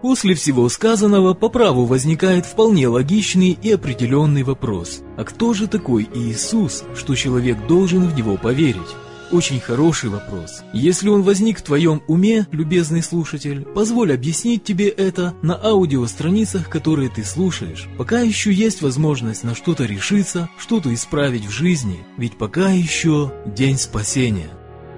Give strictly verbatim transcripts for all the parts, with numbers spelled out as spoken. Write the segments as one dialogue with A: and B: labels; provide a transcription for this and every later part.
A: После всего сказанного по праву возникает вполне логичный и определенный вопрос. А кто же такой Иисус, что человек должен в Него поверить? Очень хороший вопрос. Если он возник в твоем уме, любезный слушатель, позволь объяснить тебе это на аудиостраницах, которые ты слушаешь. Пока еще есть возможность на что-то решиться, что-то исправить в жизни, ведь пока еще день спасения.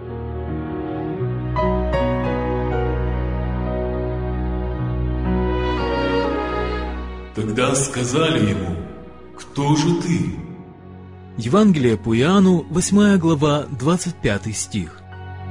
B: Тогда сказали ему: «Кто же ты?»
A: Евангелие по Иоанну, восьмая глава, двадцать пятый стих.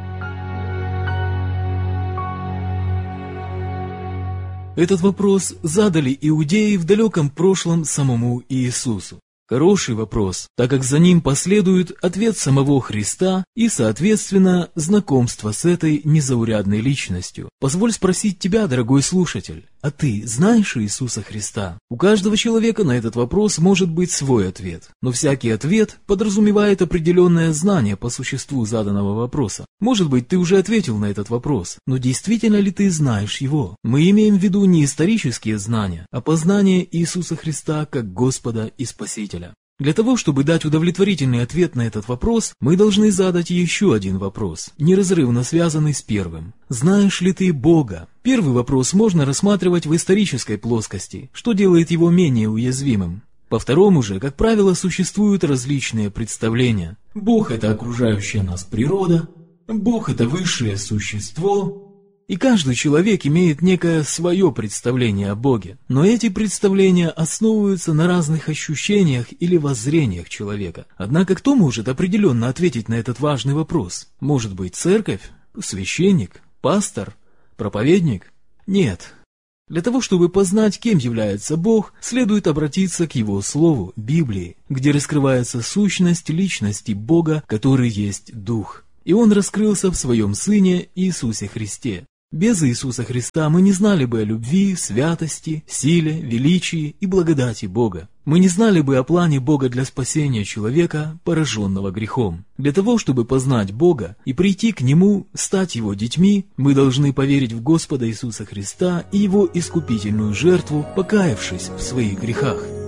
A: Этот вопрос задали иудеи в далеком прошлом самому Иисусу. Хороший вопрос, так как за ним последует ответ самого Христа и, соответственно, знакомство с этой незаурядной личностью. Позволь спросить тебя, дорогой слушатель, а ты знаешь Иисуса Христа? У каждого человека на этот вопрос может быть свой ответ, но всякий ответ подразумевает определенное знание по существу заданного вопроса. Может быть, ты уже ответил на этот вопрос, но действительно ли ты знаешь его? Мы имеем в виду не исторические знания, а познание Иисуса Христа как Господа и Спасителя. Для того, чтобы дать удовлетворительный ответ на этот вопрос, мы должны задать еще один вопрос, неразрывно связанный с первым. Знаешь ли ты Бога? Первый вопрос можно рассматривать в исторической плоскости, что делает его менее уязвимым. По второму же, как правило, существуют различные представления. Бог – это окружающая нас природа, Бог – это высшее существо. И каждый человек имеет некое свое представление о Боге, но эти представления основываются на разных ощущениях или воззрениях человека. Однако кто может определенно ответить на этот важный вопрос? Может быть, церковь? Священник? Пастор? Проповедник? Нет. Для того, чтобы познать, кем является Бог, следует обратиться к Его Слову, Библии, где раскрывается сущность личности Бога, который есть Дух. И Он раскрылся в Своем Сыне Иисусе Христе. Без Иисуса Христа мы не знали бы о любви, святости, силе, величии и благодати Бога. Мы не знали бы о плане Бога для спасения человека, пораженного грехом. Для того, чтобы познать Бога и прийти к Нему, стать Его детьми, мы должны поверить в Господа Иисуса Христа и Его искупительную жертву, покаявшись в своих грехах.